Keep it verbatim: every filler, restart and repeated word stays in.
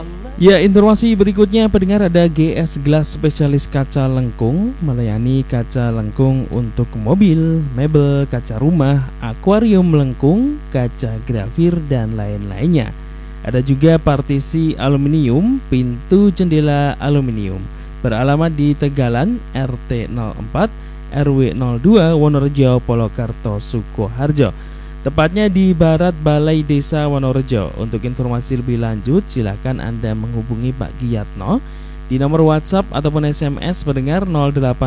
Ya, informasi berikutnya pendengar, ada G S Glass spesialis kaca lengkung, melayani kaca lengkung untuk mobil, mebel, kaca rumah, akuarium lengkung, kaca grafir dan lain-lainnya. Ada juga partisi aluminium, pintu jendela aluminium. Beralamat di Tegalan, R T nol empat R W nol dua, Wonorejo, Polokarto, Sukoharjo. Tepatnya di Barat Balai Desa Wonorejo. Untuk informasi lebih lanjut, silakan Anda menghubungi Pak Giyatno di nomor WhatsApp ataupun S M S pendengar nol delapan